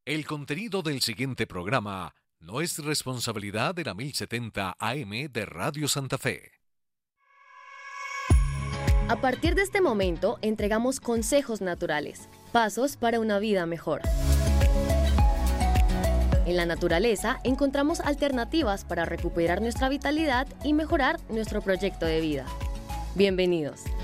El contenido del siguiente programa no es responsabilidad de la 1070 AM de Radio Santa Fe. A partir de este momento, entregamos consejos naturales, pasos para una vida mejor. En la naturaleza encontramos alternativas para recuperar nuestra vitalidad y mejorar nuestro proyecto de vida. Bienvenidos.